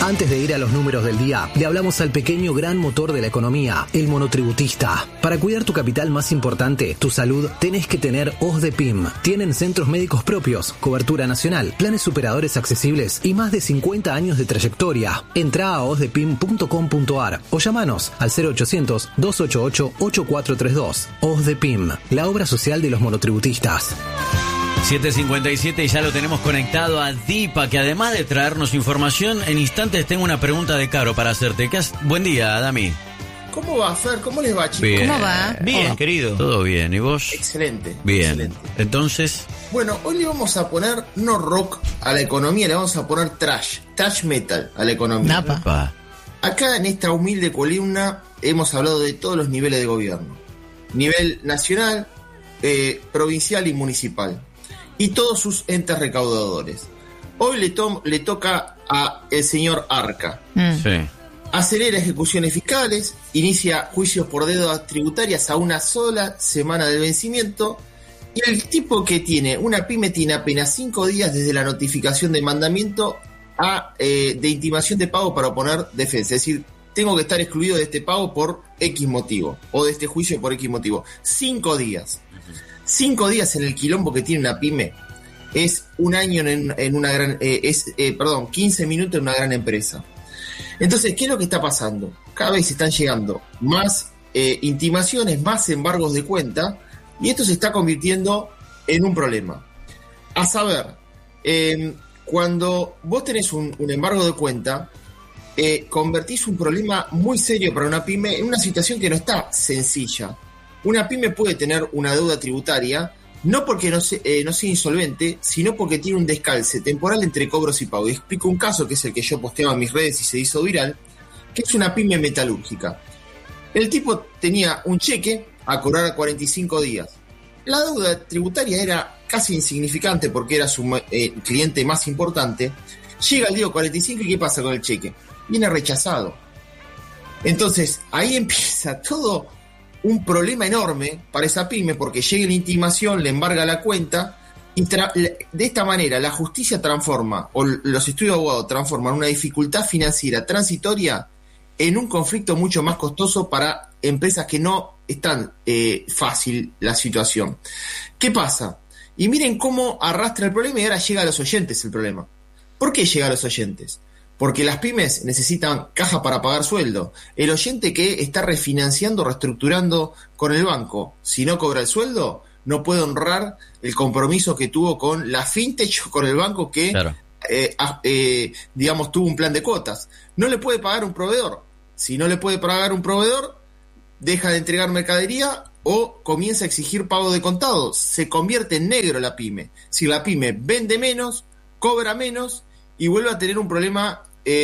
Antes de ir a los números del día, le hablamos al pequeño gran motor de la economía, el monotributista. Para cuidar tu capital más importante, tu salud, tenés que tener OSDEPIM. Tienen centros médicos propios, cobertura nacional, planes superadores accesibles y más de 50 años de trayectoria. Entrá a osdepim.com.ar o llamanos al 0800-288-8432. OSDEPIM, la obra social de los monotributistas. 7:57 y ya lo tenemos conectado a Dipa, que además de traernos información, en instantes tengo una pregunta de Caro para hacerte. Buen día, Dami. ¿Cómo va, Fer? ¿Cómo les va, chicos? Bien. ¿Cómo va? Bien, querido. Todo bien, ¿y vos? Excelente. Bien. Excelente. Entonces, Bueno, hoy le vamos a poner no rock a la economía, le vamos a poner trash metal a la economía. pa. Acá en esta humilde columna hemos hablado de todos los niveles de gobierno. Nivel nacional, provincial y municipal. Y todos sus entes recaudadores. Hoy le toca a el señor Arca. Sí. Acelera ejecuciones fiscales, inicia juicios por deudas tributarias a una sola semana del vencimiento, y el tipo que tiene una pyme tiene apenas 5 días desde la notificación de mandamiento de intimación de pago para oponer defensa. Es decir, tengo que estar excluido de este pago por X motivo, o de este juicio por X motivo. 5 días. 5 días en el quilombo que tiene una pyme es un año en una gran... 15 minutos en una gran empresa. Entonces, ¿qué es lo que está pasando? Cada vez están llegando más intimaciones, más embargos de cuenta, y esto se está convirtiendo en un problema. A saber, cuando vos tenés un embargo de cuenta, convertís un problema muy serio para una pyme en una situación que no está sencilla. Una pyme puede tener una deuda tributaria, no porque no sea insolvente, sino porque tiene un descalce temporal entre cobros y pagos. Y explico un caso, que es el que yo posteaba en mis redes y se hizo viral, que es una pyme metalúrgica. El tipo tenía un cheque a cobrar a 45 días. La deuda tributaria era casi insignificante porque era su cliente más importante. Llega el día 45 y ¿qué pasa con el cheque? Viene rechazado. Entonces, ahí empieza todo un problema enorme para esa pyme, porque llega la intimación, le embarga la cuenta, y de esta manera la justicia transforma, o los estudios de abogados transforman una dificultad financiera transitoria en un conflicto mucho más costoso para empresas que no están fácil la situación. ¿Qué pasa? Y miren cómo arrastra el problema, y ahora llega a los oyentes el problema. ¿Por qué llega a los oyentes? Porque las pymes necesitan caja para pagar sueldo. El oyente que está refinanciando, reestructurando con el banco, si no cobra el sueldo, no puede honrar el compromiso que tuvo con la fintech o con el banco que, claro, tuvo un plan de cuotas. No le puede pagar un proveedor. Si no le puede pagar un proveedor, deja de entregar mercadería o comienza a exigir pago de contado. Se convierte en negro la pyme. Si la pyme vende menos, cobra menos y vuelve a tener un problema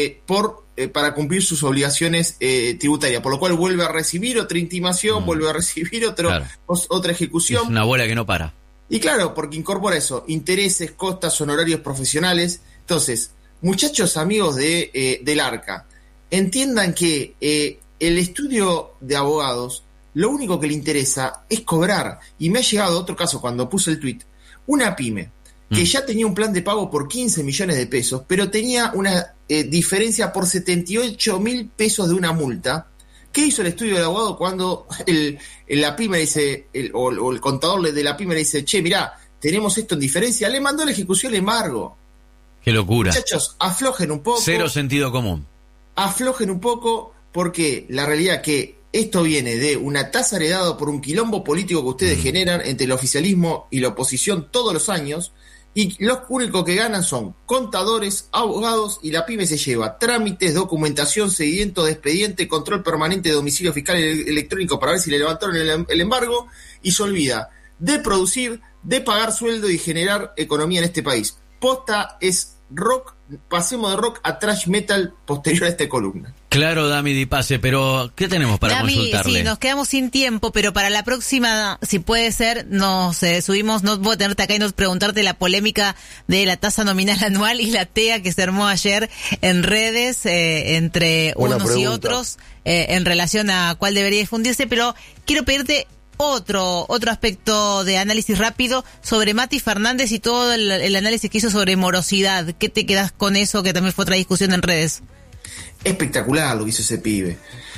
para cumplir sus obligaciones tributarias, por lo cual vuelve a recibir otra intimación, vuelve a recibir otra ejecución. Es una bola que no para. Y claro, porque incorpora eso, intereses, costas, honorarios profesionales. Entonces, muchachos amigos del Arca, entiendan que el estudio de abogados, lo único que le interesa es cobrar. Y me ha llegado otro caso cuando puse el tweet, una pyme que ya tenía un plan de pago por 15 millones de pesos, pero tenía una diferencia por 78.000 pesos de una multa. ¿Qué hizo el estudio de abogado cuando la pyme dice, o el contador de la pyme le dice, che, mirá, tenemos esto en diferencia? Le mandó la ejecución, el embargo. ¡Qué locura! Muchachos, aflojen un poco. Cero sentido común. Aflojen un poco, porque la realidad es que esto viene de una tasa heredada por un quilombo político que ustedes generan entre el oficialismo y la oposición todos los años. Y los únicos que ganan son contadores, abogados, y la pyme se lleva trámites, documentación, seguimiento de expediente, control permanente de domicilio fiscal electrónico para ver si le levantaron el embargo, y se olvida de producir, de pagar sueldo y generar economía en este país. Posta es rock, pasemos de rock a trash metal posterior a esta columna. Claro, Dami Di Pase, pero ¿qué tenemos para consultarle? Sí, nos quedamos sin tiempo, pero para la próxima, si puede ser, nos subimos, no puedo tenerte acá y nos preguntarte la polémica de la tasa nominal anual y la TEA que se armó ayer en redes entre unos y otros en relación a cuál debería difundirse, pero quiero pedirte otro aspecto de análisis rápido sobre Mati Fernández y todo el análisis que hizo sobre morosidad. ¿Qué te quedas con eso, que también fue otra discusión en redes? espectacular lo que hizo ese pibe.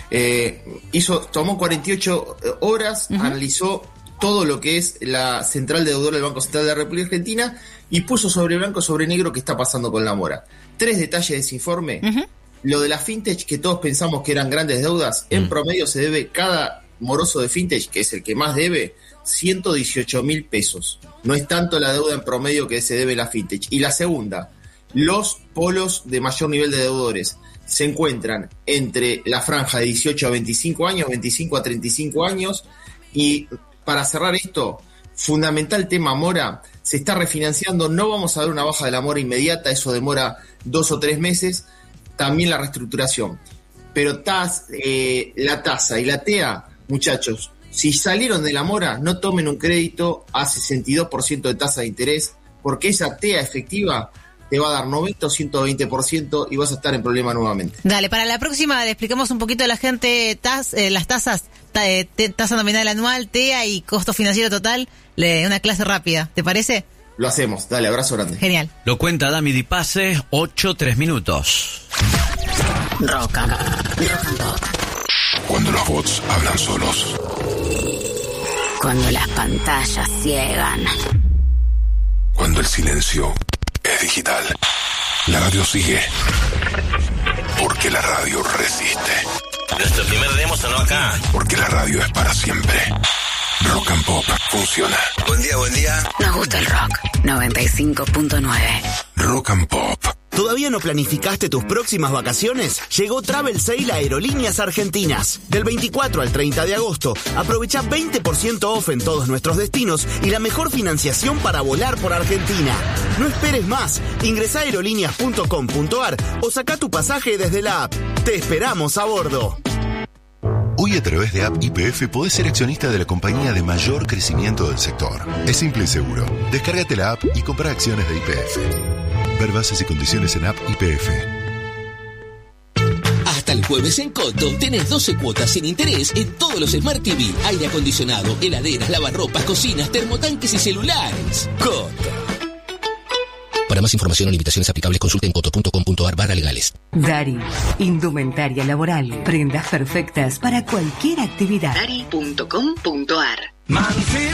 Tomó 48 horas, analizó todo lo que es la central de deudores del Banco Central de la República Argentina y puso sobre blanco sobre negro qué está pasando con la mora. 3 detalles de ese informe. Lo de la fintech, que todos pensamos que eran grandes deudas, en promedio se debe cada moroso de fintech, que es el que más debe, 118.000 pesos. No es tanto la deuda en promedio que se debe la fintech. Y la segunda, los polos de mayor nivel de deudores se encuentran entre la franja de 18 a 25 años, 25 a 35 años, y para cerrar esto, fundamental tema mora, se está refinanciando, no vamos a ver una baja de la mora inmediata, eso demora 2 o 3 meses, también la reestructuración. Pero la tasa y la TEA, muchachos, si salieron de la mora, no tomen un crédito a 62% de tasa de interés, porque esa TEA efectiva te va a dar 90 o 120% y vas a estar en problema nuevamente. Dale, para la próxima le explicamos un poquito a la gente las tasas, tasa nominal anual, TEA y costo financiero total, una clase rápida, ¿te parece? Lo hacemos, dale, abrazo grande. Genial. Lo cuenta Dami Di Pase, 8-3 minutos. Rock and Pop. Cuando los bots hablan solos. Cuando las pantallas ciegan. Cuando el silencio es digital. La radio sigue. Porque la radio resiste. Nuestro primer demo sonó acá. Porque la radio es para siempre. Rock and Pop funciona. Buen día, buen día. Nos gusta el rock. 95.9. Rock and Pop. ¿Todavía no planificaste tus próximas vacaciones? Llegó Travel Sale a Aerolíneas Argentinas. Del 24 al 30 de agosto, aprovecha 20% off en todos nuestros destinos y la mejor financiación para volar por Argentina. No esperes más. Ingresá a aerolíneas.com.ar o saca tu pasaje desde la app. Te esperamos a bordo. Hoy a través de App YPF podés ser accionista de la compañía de mayor crecimiento del sector. Es simple y seguro. Descárgate la app y compra acciones de YPF. Ver bases y condiciones en App YPF. Hasta el jueves en Coto tenés 12 cuotas sin interés en todos los Smart TV, aire acondicionado, heladeras, lavarropas, cocinas, termotanques y celulares. Coto. Para más información o limitaciones aplicables, consulte en coto.com.ar/legales. Dari, indumentaria laboral, prendas perfectas para cualquier actividad. Dari.com.ar